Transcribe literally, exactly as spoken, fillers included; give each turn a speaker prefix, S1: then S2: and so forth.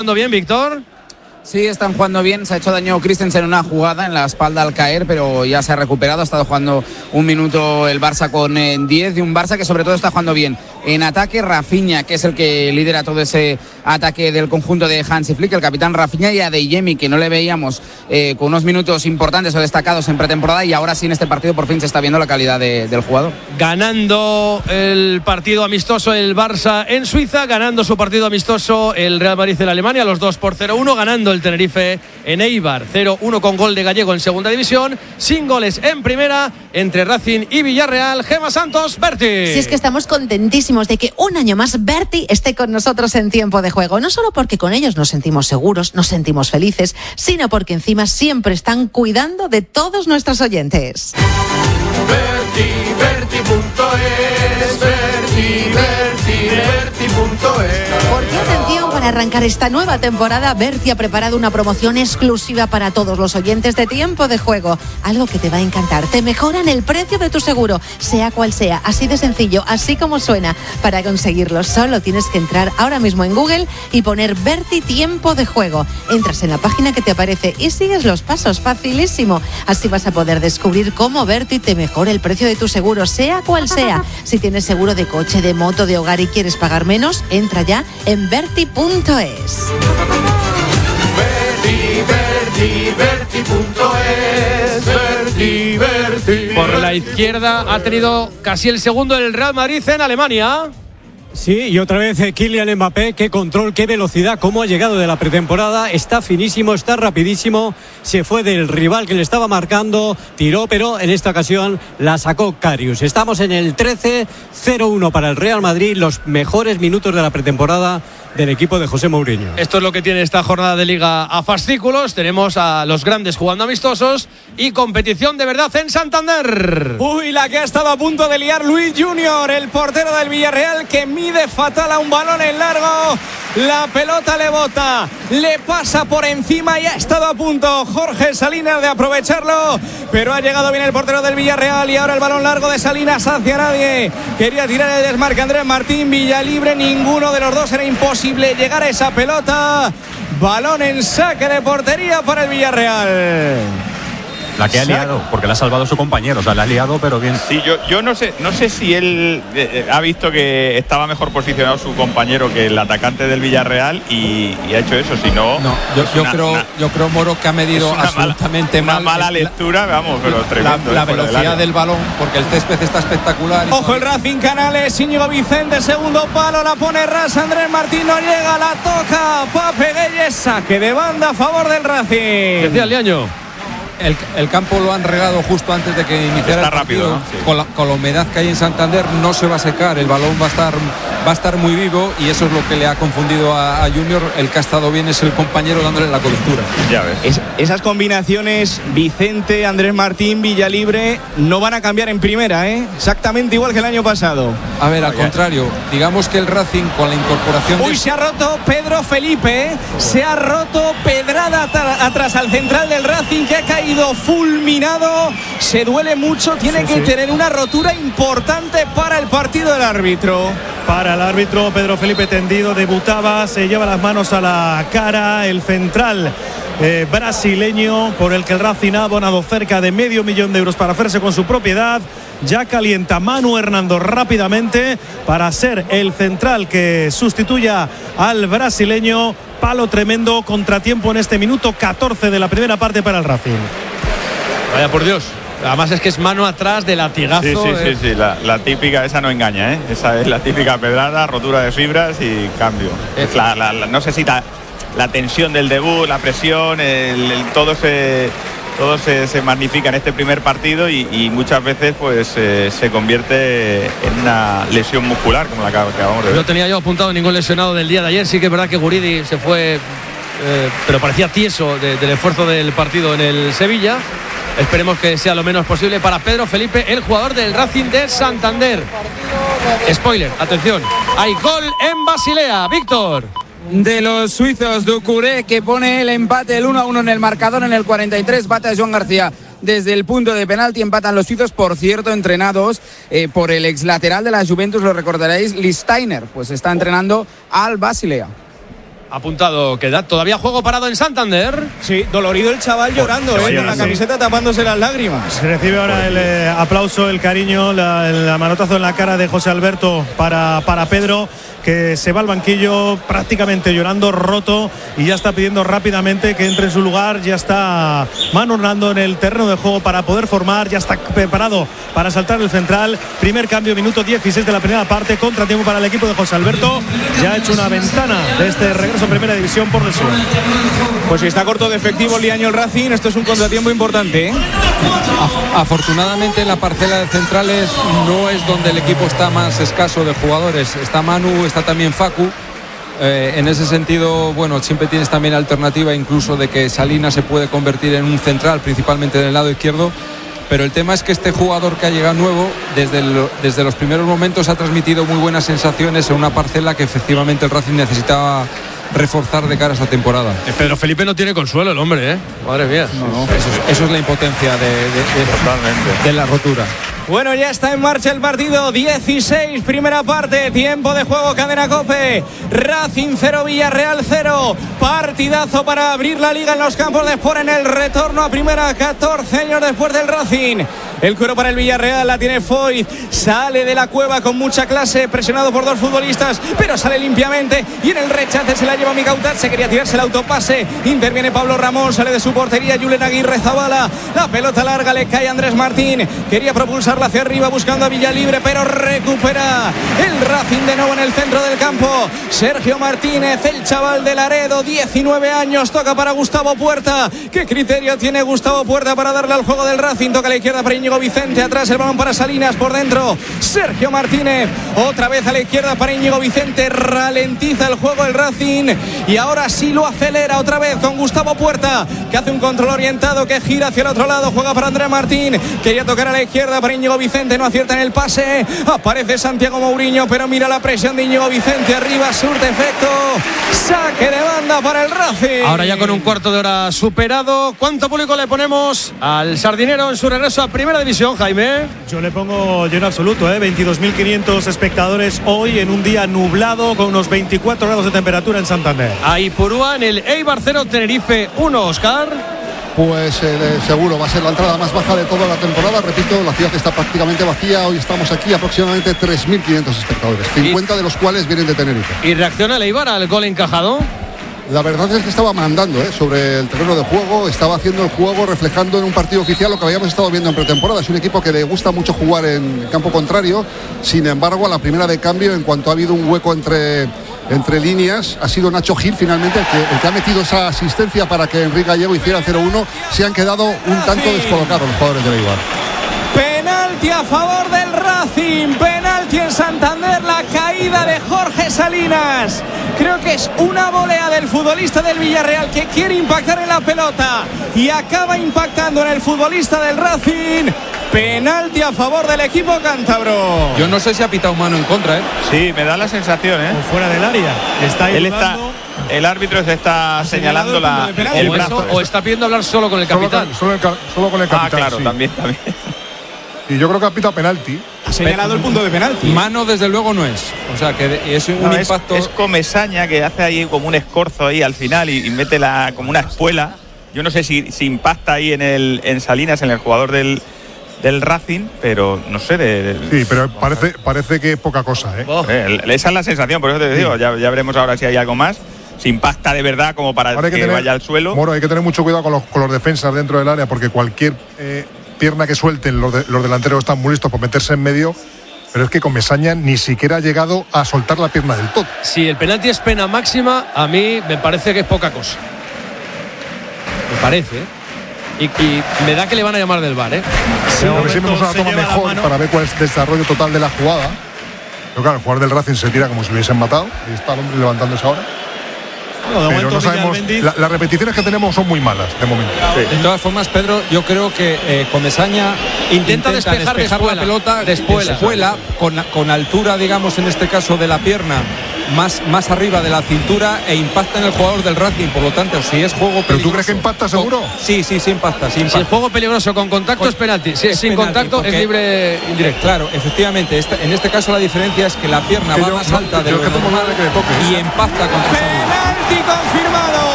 S1: ¿Jugando bien, Víctor?
S2: Sí, están jugando bien. Se ha hecho daño Christensen en una jugada en la espalda al caer, pero ya se ha recuperado. Ha estado jugando un minuto el Barça con eh, diez, de un Barça que sobre todo está jugando bien. En ataque, Rafinha, que es el que lidera todo ese ataque del conjunto de Hansi Flick, el capitán Rafinha, y Adeyemi, que no le veíamos eh, con unos minutos importantes o destacados en pretemporada, y ahora sí en este partido por fin se está viendo la calidad de, del jugador.
S1: Ganando el partido amistoso el Barça en Suiza, ganando su partido amistoso el Real Madrid en Alemania, los dos por cero uno, ganando el Tenerife en Eibar cero uno con gol de Gallego en segunda división, sin goles en primera entre Racing y Villarreal. Gemma Santos, Berti.
S3: Si es que estamos contentísimos de que un año más Berti esté con nosotros en Tiempo de Juego, no solo porque con ellos nos sentimos seguros, nos sentimos felices, sino porque encima siempre están cuidando de todos nuestros oyentes.
S4: Berti, Berti punto es, Berti, Berti, Berti punto es.
S3: Porque atención, para arrancar esta nueva temporada, Berti ha preparado una promoción exclusiva para todos los oyentes de Tiempo de Juego. Algo que te va a encantar. Te mejoran el precio de tu seguro, sea cual sea, así de sencillo, así como suena. Para conseguirlo, solo tienes que entrar ahora mismo en Google y poner Berti Tiempo de Juego. Entras en la página que te aparece y sigues los pasos, facilísimo. Así vas a poder descubrir cómo Berti te mejora el precio de tu seguro, sea cual sea. Si tienes seguro de coche, de moto, de hogar y quieres pagar menos, entra ya en Berti punto es.
S4: Berti, Berti, Berti punto es, Berti, Berti.
S1: Por la izquierda ha tenido casi el segundo el Real Madrid en Alemania.
S5: Sí, y otra vez eh, Kylian Mbappé, qué control, qué velocidad, cómo ha llegado de la pretemporada, está finísimo, está rapidísimo, se fue del rival que le estaba marcando, tiró, pero en esta ocasión la sacó Karius. Estamos en el trece cero uno para el Real Madrid, los mejores minutos de la pretemporada del equipo de José Mourinho.
S1: Esto es lo que tiene esta jornada de Liga a fascículos. Tenemos a los grandes jugando amistosos y competición de verdad en Santander.
S6: Uy, la que ha estado a punto de liar Luis Junior, el portero del Villarreal, que mide fatal a un balón en largo. La pelota le bota, le pasa por encima y ha estado a punto Jorge Salinas de aprovecharlo, pero ha llegado bien el portero del Villarreal y ahora el balón largo de Salinas hacia nadie. Quería tirar el desmarque Andrés Martín, Villalibre, ninguno de los dos, era imposible llegar a esa pelota. Balón en saque de portería para el Villarreal.
S7: La que ha liado, porque la ha salvado su compañero, o sea, la ha liado, pero bien.
S8: Sí, yo, yo no sé, no sé si él eh, ha visto que estaba mejor posicionado su compañero que el atacante del Villarreal y, y ha hecho eso, si no.
S9: No, yo, yo
S8: una,
S9: creo,
S8: una,
S9: yo creo Moro que ha medido absolutamente
S8: mala,
S9: mal.
S8: Una mala lectura, vamos, pero tremendo.
S9: La, la velocidad del balón, porque el césped está espectacular.
S6: Ojo el Racing Canales, Íñigo Vicente, segundo palo, la pone ras, Andrés Martín no llega, la toca, Pape Gueye, saque de banda a favor del Racing.
S1: Decía el Leaño.
S9: El, el campo lo han regado justo antes de que iniciara
S8: Está
S9: el partido,
S8: rápido, ¿no? Sí.
S9: con, la, con la humedad que hay en Santander no se va a secar, el balón va a estar va a estar muy vivo y eso es lo que le ha confundido a, a Junior. El que ha estado bien es el compañero dándole la cobertura.
S8: Ya ves.
S6: Es, esas combinaciones Vicente, Andrés Martín, Villalibre no van a cambiar en primera, ¿eh? Exactamente igual que el año pasado.
S9: A ver, al contrario, digamos que el Racing con la incorporación
S6: Uy,
S9: de...
S6: se ha roto Pedro Felipe, ¿eh? Se ha roto pedrada atrás al central del Racing, que ha caído fulminado, se duele mucho, tiene sí, que sí. tener una rotura importante para el partido del árbitro.
S10: Para el árbitro, Pedro Felipe tendido, debutaba, se lleva las manos a la cara, el central eh, brasileño, por el que el Racing ha abonado cerca de medio millón de euros para hacerse con su propiedad. Ya calienta Manu Hernando rápidamente para ser el central que sustituya al brasileño. Palo tremendo, contratiempo en este minuto catorce de la primera parte para el Racing.
S1: Vaya por Dios. Además es que es mano atrás de latigazo.
S8: Sí, sí,
S1: eh.
S8: sí, sí. La, la típica, esa no engaña, ¿eh? Esa es la típica pedrada, rotura de fibras y cambio. Es la, la, la, no sé si la, la tensión del debut, la presión, el, el, todo se... todo se, se magnifica en este primer partido y, y muchas veces pues eh, se convierte en una lesión muscular como la que acabamos de ver.
S1: No tenía yo apuntado ningún lesionado del día de ayer. Sí que es verdad que Guridi se fue, eh, pero parecía tieso de, del esfuerzo del partido en el Sevilla. Esperemos que sea lo menos posible para Pedro Felipe, el jugador del Racing de Santander. Spoiler, atención, hay gol en Basilea. Víctor.
S2: De los suizos, Doucouré, que pone el empate, el uno a uno en el marcador en el cuarenta y tres, bate a Joan García desde el punto de penalti, empatan los suizos, por cierto, entrenados eh, por el ex lateral de la Juventus, lo recordaréis, Lichtsteiner, pues está entrenando al Basilea.
S1: Apuntado queda. Todavía juego parado en Santander.
S6: Sí, dolorido el chaval llorando, eh, con la camiseta tapándose las lágrimas.
S10: Se recibe ahora el eh, aplauso, el cariño, la, el manotazo en la cara de José Alberto para, para Pedro, que se va al banquillo prácticamente llorando, roto, y ya está pidiendo rápidamente que entre en su lugar. Ya está Manu Hernando en el terreno de juego para poder formar, ya está preparado para saltar el central. Primer cambio, minuto dieciséis de la primera parte, contratiempo para el equipo de José Alberto. Ya ha hecho una ventana de este regreso en primera división por lesión.
S6: Pues si está corto de efectivo Liaño el Racing, esto es un contratiempo importante, ¿eh?
S9: Afortunadamente en la parcela de centrales no es donde el equipo está más escaso de jugadores. Está Manu, está también Facu. Eh, en ese sentido, bueno, siempre tienes también alternativa incluso de que Salinas se puede convertir en un central, principalmente en el lado izquierdo. Pero el tema es que este jugador que ha llegado nuevo, desde, el, desde los primeros momentos ha transmitido muy buenas sensaciones en una parcela que efectivamente el Racing necesitaba reforzar de cara a esta temporada.
S1: Pedro Felipe no tiene consuelo el hombre, ¿eh? Madre mía.
S9: No, no, eso, es, eso es la impotencia de, de, de, de la rotura.
S6: Bueno, ya está en marcha el partido. dieciséis, primera parte, tiempo de juego, Cadena COPE. Racing cero, Villarreal cero. Partidazo para abrir la liga en los campos de Sport en el retorno a primera, catorce años después del Racing. El cuero para el Villarreal, la tiene Foyt. Sale de la cueva con mucha clase, presionado por dos futbolistas, pero sale limpiamente. Y en el rechace se la lleva Micautat. Se quería tirarse el autopase. Interviene Pablo Ramón, sale de su portería Julen Aguirre Zabala. La pelota larga le cae a Andrés Martín. Quería propulsarla hacia arriba buscando a Villalibre, pero recupera el Racing de nuevo en el centro del campo. Sergio Martínez, el chaval de Laredo, diecinueve años, toca para Gustavo Puerta. ¿Qué criterio tiene Gustavo Puerta para darle al juego del Racing? Toca a la izquierda para Íñigo Vicente, atrás el balón para Salinas, por dentro Sergio Martínez, otra vez a la izquierda para Íñigo Vicente. Ralentiza el juego el Racing y ahora sí lo acelera otra vez con Gustavo Puerta, que hace un control orientado, que gira hacia el otro lado, juega para Andrés Martín, quería tocar a la izquierda para Íñigo Vicente, no acierta en el pase. Aparece Santiago Mourinho, pero mira la presión de Íñigo Vicente, arriba surte efecto. Saque de banda para el Racing.
S1: Ahora ya con un cuarto de hora superado, ¿cuánto público le ponemos al Sardinero en su regreso a primera división, Jaime?
S10: Yo le pongo lleno absoluto, ¿eh? veintidós mil quinientos espectadores hoy en un día nublado con unos veinticuatro grados de temperatura en Santander.
S1: Ahí Purúa en el Eibar cero, Tenerife uno, Oscar.
S11: Pues eh, seguro va a ser la entrada más baja de toda la temporada. Repito, la ciudad está prácticamente vacía. Hoy estamos aquí aproximadamente tres mil quinientos espectadores, cincuenta de los cuales vienen de Tenerife.
S1: ¿Y reacciona el Eibar al gol encajado?
S11: La verdad es que estaba mandando ¿eh? sobre el terreno de juego, estaba haciendo el juego reflejando en un partido oficial lo que habíamos estado viendo en pretemporada. Es un equipo que le gusta mucho jugar en campo contrario. Sin embargo, a la primera de cambio, en cuanto ha habido un hueco entre entre líneas, ha sido Nacho Gil finalmente el que, el que ha metido esa asistencia para que Enrique Gallego hiciera cero uno. Se han quedado un tanto descolocados los jugadores del Eibar.
S6: Penalti a favor del Racing, penalti en Santander, la caída de Jorge Salinas. Creo que es una volea del futbolista del Villarreal que quiere impactar en la pelota y acaba impactando en el futbolista del Racing. Penalti a favor del equipo cántabro.
S9: Yo no sé si ha pitado mano en contra, ¿eh?
S8: Sí, me da la sensación, ¿eh?
S10: O fuera del área. Está
S8: Él está, el árbitro se está señalando
S1: el
S8: la, el
S1: o,
S8: brazo.
S1: eso, o está pidiendo hablar solo con el capitán.
S12: Solo, solo, el, solo con el capitán.
S8: Ah, claro,
S12: sí.
S8: también, también.
S12: Y yo creo que ha pitado penalti.
S6: Ha señalado el punto de penalti.
S9: Mano desde luego no es. O sea que es un
S8: no,
S9: impacto.
S8: Es, es Comesaña que hace ahí como un escorzo ahí al final y, y mete la como una espuela. Yo no sé si, si impacta ahí en el en Salinas, en el jugador del del Racing, pero no sé de, de,
S12: sí, pero parece parece que es poca cosa, ¿eh?
S8: Oh. Eh, esa es la sensación, por eso te digo, sí. ya, ya veremos ahora si hay algo más. Si impacta de verdad como para que, que tener, vaya al suelo.
S12: Moro, hay que tener mucho cuidado con los, con los defensas dentro del área, porque cualquier eh, pierna que suelten los, de, los delanteros están muy listos por meterse en medio. Pero es que Comesaña ni siquiera ha llegado a soltar la pierna del todo.
S1: Si el penalti es pena máxima, a mí me parece que es poca cosa. Me parece, ¿eh? Y, y me da que le van a llamar del V A R, ¿eh?
S12: Sí, a ver si vemos una toma mejor para ver cuál es el desarrollo total de la jugada. Pero claro, el jugador del Racing se tira como si lo hubiesen matado. Ahí está el hombre levantándose ahora.
S10: Bueno,
S12: pero no sabemos, la, las repeticiones que tenemos son muy malas de momento.
S9: Sí. De todas formas, Pedro, yo creo que eh, Comesaña intenta, intenta despejar, despejar de la pelota de espuela, espuela con, con altura, digamos, en este caso de la pierna más, más arriba de la cintura, e impacta en el jugador del Racing. Por lo tanto, si es juego peligroso.
S12: ¿Pero tú crees que impacta seguro?
S9: Sí, sí, sí impacta. Sí impacta.
S1: Si el juego peligroso con contacto con, es penalti. Si es sin penalti, contacto es libre indirecto.
S9: Claro, efectivamente. Este, en este caso la diferencia es que la pierna que va yo, más alta no, de lo normal y impacta contra
S6: Penalti confirmado